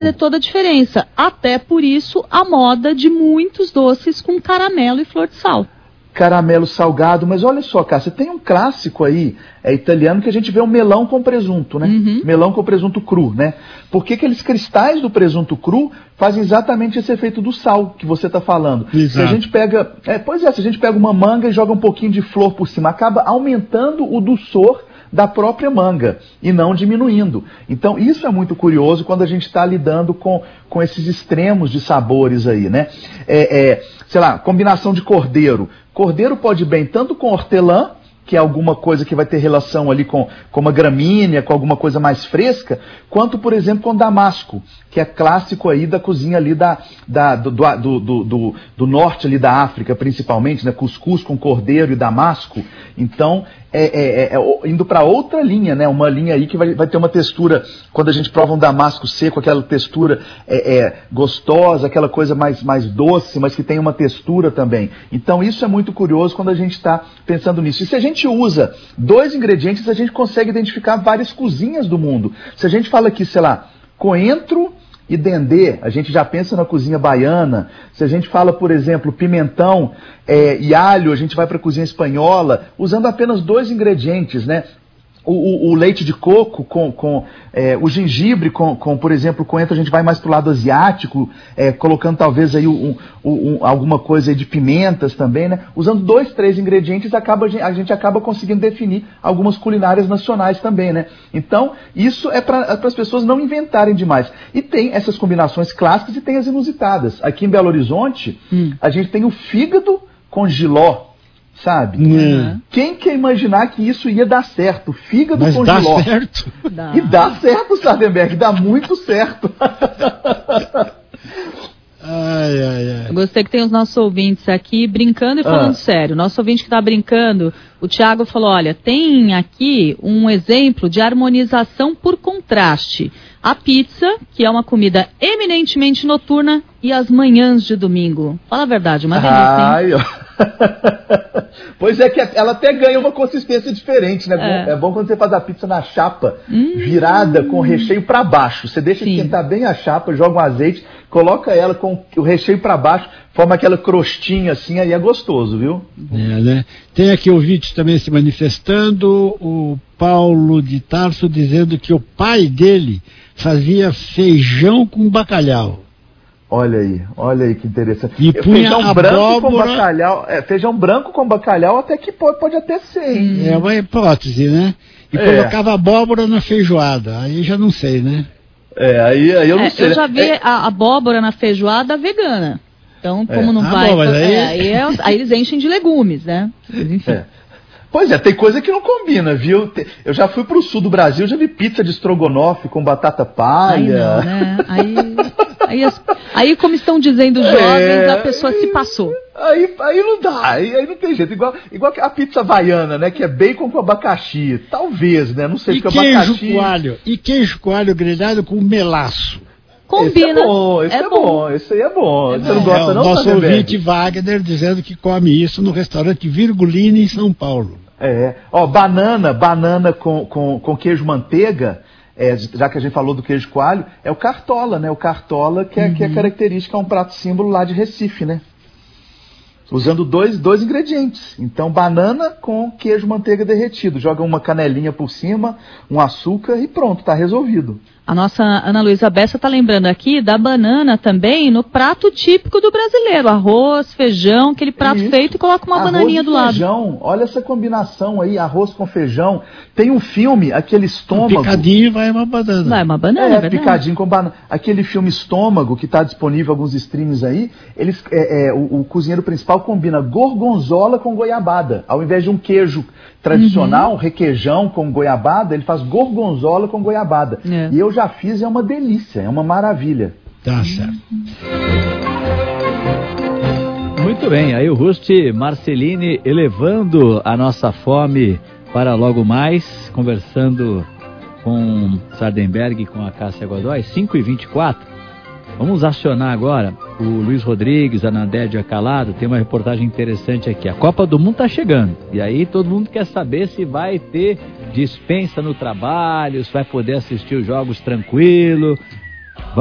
fazer toda a diferença. Até por isso, a moda de muitos doces com caramelo e flor de sal. Caramelo salgado, mas olha só, Cássia, tem um clássico aí, italiano, que a gente vê o melão com presunto, né? Melão com presunto cru, né? Porque aqueles cristais do presunto cru fazem exatamente esse efeito do sal que você está falando. Exato. Se a gente pega, se a gente pega uma manga e joga um pouquinho de flor por cima, acaba aumentando o dulçor da própria manga e não diminuindo. Então isso é muito curioso quando a gente está lidando com esses extremos de sabores aí, né? Sei lá, combinação de cordeiro. Cordeiro pode ir bem tanto com hortelã, que é alguma coisa que vai ter relação ali com uma gramínea, com alguma coisa mais fresca, quanto, por exemplo, com damasco, que é clássico aí da cozinha ali do norte ali da África, principalmente, né? Cuscuz com cordeiro e damasco. Então, indo para outra linha, né? Uma linha aí que vai ter uma textura, quando a gente prova um damasco seco, aquela textura gostosa, aquela coisa mais doce, mas que tem uma textura também. Então, isso é muito curioso quando a gente está pensando nisso. E se a gente usa 2 ingredientes, a gente consegue identificar várias cozinhas do mundo. Se a gente fala aqui, sei lá, coentro e dendê, a gente já pensa na cozinha baiana. Se a gente fala, por exemplo, pimentão e alho, a gente vai para a cozinha espanhola, usando apenas 2 ingredientes, né? O leite de coco com o gengibre por exemplo, coentro, a gente vai mais para o lado asiático, colocando talvez aí alguma coisa aí de pimentas também, né? Usando 2, 3 ingredientes, a gente acaba conseguindo definir algumas culinárias nacionais também, né? Então, isso é para as pessoas não inventarem demais. E tem essas combinações clássicas e tem as inusitadas. Aqui em Belo Horizonte, a gente tem o fígado com jiló. Sabe? Quem quer imaginar que isso ia dar certo? Fígado com jiló. Certo. E dá certo, Sardenberg, dá muito certo. Eu gostei que tem os nossos ouvintes aqui brincando e falando sério. Nosso ouvinte que está brincando, o Thiago falou, olha, tem aqui um exemplo de harmonização por contraste. A pizza, que é uma comida eminentemente noturna, e as manhãs de domingo. Fala a verdade, uma delícia, hein? Pois é que ela até ganha uma consistência diferente, né? É bom quando você faz a pizza na chapa, virada com o recheio para baixo. Você deixa esquentar bem a chapa, joga um azeite, coloca ela com o recheio para baixo, forma aquela crostinha assim, aí é gostoso, viu? Né? Tem aqui ouvinte também se manifestando, o Paulo de Tarso dizendo que o pai dele fazia feijão com bacalhau. Olha aí que interessante. E feijão branco com bacalhau, feijão branco com bacalhau até que pode até ser, hein? É uma hipótese, né? E colocava abóbora na feijoada, aí já não sei, né? Aí eu não sei. Eu já vi a abóbora na feijoada vegana. Então, como não vai... Aí eles enchem de legumes, né? Mas, enfim. Pois é, tem coisa que não combina, viu? Eu já fui pro sul do Brasil, já vi pizza de estrogonofe com batata palha. Aí não, né? Aí como estão dizendo os jovens, a pessoa se passou. Aí não dá, aí não tem jeito. Igual a pizza havaiana, né? Que é bacon com abacaxi. Talvez, né? Não sei, porque abacaxi... E queijo coalho grelhado com melaço. Combina. Esse é bom. Você não gosta não, nosso ouvinte Wagner dizendo que come isso no restaurante Virgulina em São Paulo. Banana com queijo manteiga, já que a gente falou do queijo coalho, é o cartola, né? O cartola que é característica, é um prato símbolo lá de Recife, né? Usando dois ingredientes. Então, banana com queijo manteiga derretido. Joga uma canelinha por cima, um açúcar e pronto, tá resolvido. A nossa Ana Luísa Bessa está lembrando aqui da banana também no prato típico do brasileiro. Arroz, feijão, aquele prato feito e coloca uma bananinha do lado. Feijão, olha essa combinação aí, arroz com feijão. Tem um filme, aquele Estômago. Picadinho vai uma banana. Vai uma banana, verdade. Picadinho com banana. Aquele filme Estômago, que está disponível em alguns streams aí, o cozinheiro principal combina gorgonzola com goiabada. Ao invés de um queijo tradicional, um requeijão com goiabada, ele faz gorgonzola com goiabada. E eu já fiz, é uma delícia, é uma maravilha. Tá certo. Muito bem, aí o Rust Marcelini elevando a nossa fome para logo mais, conversando com Sardenberg e com a Cássia Godoy, 5h24. Vamos acionar agora o Luiz Rodrigues, a Nadédia Calado. Tem uma reportagem interessante aqui. A Copa do Mundo está chegando. E aí todo mundo quer saber se vai ter dispensa no trabalho, se vai poder assistir os jogos tranquilo.